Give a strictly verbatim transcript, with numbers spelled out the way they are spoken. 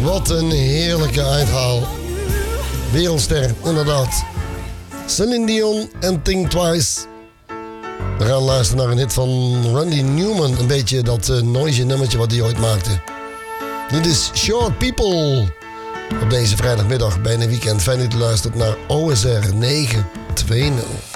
Wat een heerlijke uithaal. Wereldster, inderdaad. Celine Dion en Think Twice. We gaan luisteren naar een hit van Randy Newman. Een beetje dat uh, noisy nummertje wat hij ooit maakte. Dit is Short People. Op deze vrijdagmiddag bij een weekend. Fijn dat je luistert naar O S R negen twee nul.